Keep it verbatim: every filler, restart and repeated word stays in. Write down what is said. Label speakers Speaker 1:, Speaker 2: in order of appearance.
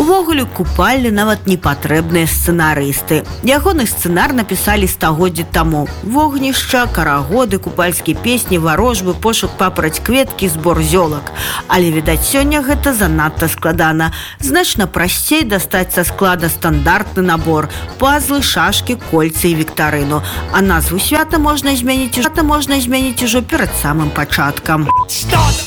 Speaker 1: Увогуле купальні нават не патрэбныя сцэнарысты. Ягоны сцэнар напісалі стагоддзі таму. Вогнішча, карагоды, купальскія песні, варожбы, пошук папараць кветкі, збор зёлак. Але, відаць, сёння гэта занадта складана. Значна прасцей дастаць са склада стандартны набор: пазлы, шашкі, кольцы і віктарыну. А назву свята можна змяніць, можна змяніць ужо перад самым пачаткам.